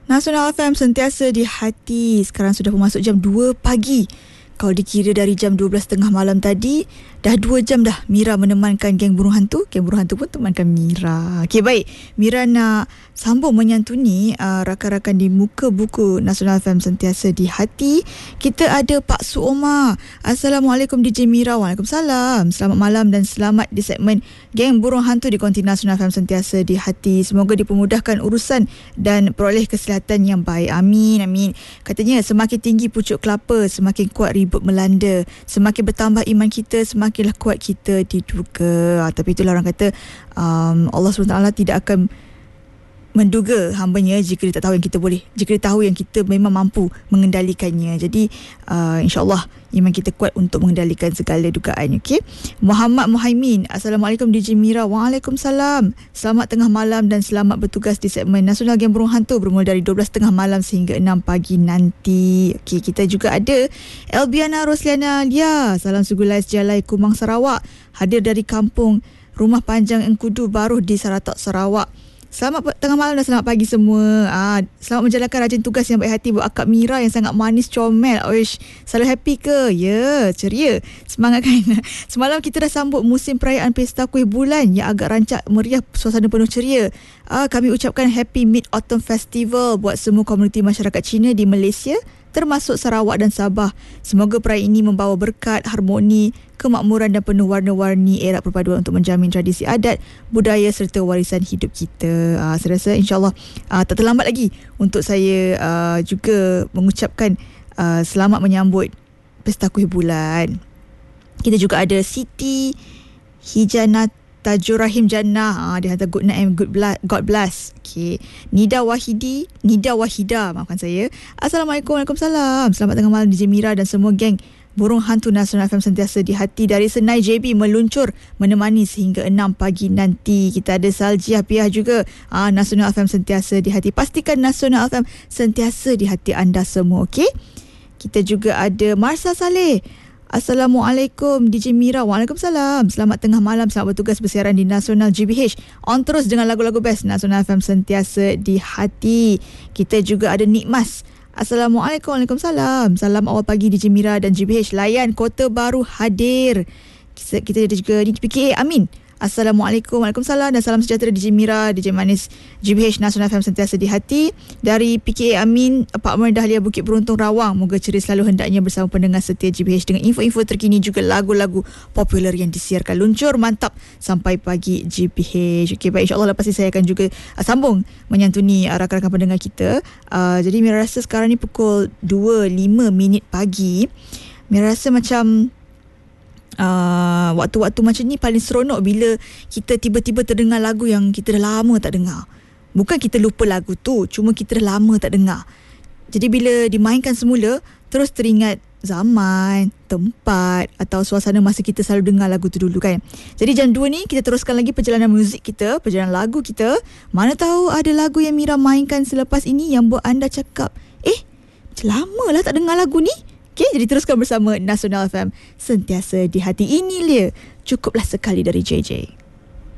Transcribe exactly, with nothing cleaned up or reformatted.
Nasional F M sentiasa di hati. Sekarang sudah masuk jam dua pagi. Kalau dikira dari jam dua belas tiga puluh malam tadi, dah dua jam dah Mira menemankan geng burung hantu. Geng burung hantu pun temankan Mira. Okey, baik. Mira nak sambung menyantuni uh, rakan-rakan di muka buku Nasional F M sentiasa di hati. Kita ada Pak Suoma. Assalamualaikum D J Mira. Waalaikumsalam. Selamat malam dan selamat di segmen Geng Burung Hantu di konti Nasional F M sentiasa di hati. Semoga dipermudahkan urusan dan peroleh kesihatan yang baik. Amin, amin. Katanya semakin tinggi pucuk kelapa, semakin kuat ribut melanda. Semakin bertambah iman kita, semakinlah kuat kita diduga. Ha, tapi itulah orang kata um, Allah subhanahu wa taala tidak akan menduga hambanya jika dia tak tahu yang kita boleh, jika dia tahu yang kita memang mampu mengendalikannya. Jadi uh, insyaAllah iman kita kuat untuk mengendalikan segala dugaan. Okay? Muhammad Muhaimin. Assalamualaikum D J Mira. Waalaikumsalam. Selamat tengah malam dan selamat bertugas di segmen Nasional Geng Burung Hantu bermula dari dua belas tiga puluh malam sehingga enam pagi nanti. Okay, kita juga ada Elbiana Rosliana Lia. Salam Sugulai Sejalai Kumang Sarawak. Hadir dari kampung Rumah Panjang Engkudu Baruh di Saratok Sarawak. Selamat tengah malam dan selamat pagi semua. Ah, selamat menjalankan rajin tugas yang baik hati buat akak Mira yang sangat manis comel. Oish, selalu happy ke? Ya, yeah, ceria. Semangat kan? Semalam kita dah sambut musim perayaan Pesta Kuih Bulan yang agak rancak meriah, suasana penuh ceria. Ah, kami ucapkan Happy Mid-Autumn Festival buat semua komuniti masyarakat Cina di Malaysia, termasuk Sarawak dan Sabah. Semoga perayaan ini membawa berkat, harmoni, kemakmuran dan penuh warna-warni erat perpaduan untuk menjamin tradisi adat, budaya serta warisan hidup kita. Uh, saya rasa insyaAllah uh, tak terlambat lagi untuk saya uh, juga mengucapkan uh, selamat menyambut Pesta Kuih Bulan. Kita juga ada Siti Hijanat Tajur Rahim Jannah. Ha, dia hantar good night and good bla- God bless. Okay. Nida Wahidi, Nida Wahida, maafkan saya. Assalamualaikum, Waalaikumsalam. Selamat tengah malam D J Mira dan semua geng Burung Hantu Nasional F M sentiasa di hati. Dari Senai J B meluncur menemani sehingga enam pagi nanti. Kita ada Saljiah Piah juga. Ha, Nasional F M sentiasa di hati. Pastikan Nasional F M sentiasa di hati anda semua. Okay. Kita juga ada Marsa Saleh. Assalamualaikum D J Mira. Waalaikumsalam. Selamat tengah malam. Selamat bertugas bersiaran di Nasional G B H. On terus dengan lagu-lagu best. Nasional F M sentiasa di hati. Kita juga ada Nikmas. Assalamualaikum. Waalaikumsalam. Salam awal pagi D J Mira dan G B H. Layan Kota Baru hadir. Kita, kita ada juga di P K A Amin. Assalamualaikum. Waalaikumsalam dan salam sejahtera D J Mira, D J Manis, G B H Nasional F M sentiasa di hati. Dari P K A Amin, Apartmen Dahlia Bukit Beruntung Rawang. Moga ceria selalu hendaknya bersama pendengar setia G B H dengan info-info terkini juga lagu-lagu popular yang disiarkan. Luncur mantap sampai pagi G B H. Okey, baik, insyaAllah lepas ini saya akan juga uh, sambung menyantuni uh, rakan-rakan pendengar kita. Uh, jadi Mira rasa sekarang ni pukul dua lima minit pagi. Mira rasa macam Uh, waktu-waktu macam ni paling seronok bila kita tiba-tiba terdengar lagu yang kita dah lama tak dengar. Bukan kita lupa lagu tu, cuma kita dah lama tak dengar. Jadi bila dimainkan semula, terus teringat zaman, tempat atau suasana masa kita selalu dengar lagu tu dulu kan. Jadi jam dua ni kita teruskan lagi perjalanan muzik kita, perjalanan lagu kita. Mana tahu ada lagu yang Mira mainkan selepas ini yang buat anda cakap, eh, macam lama lah tak dengar lagu ni. Okay, jadi teruskan bersama Nasional F M sentiasa di hati. Ini dia, cukuplah sekali dari J J.